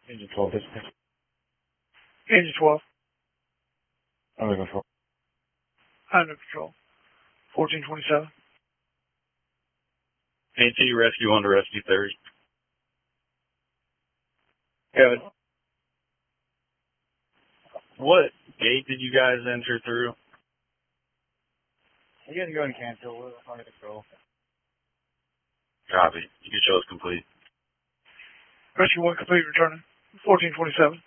Engine 12, dispatch. Engine 12. Under control. Under control. 1427. AT rescue under rescue 30. Good. What gate did you guys enter through? You guys go and cancel. We're under control. Copy. You can show us complete. Rescue 1 complete, returning. 1427.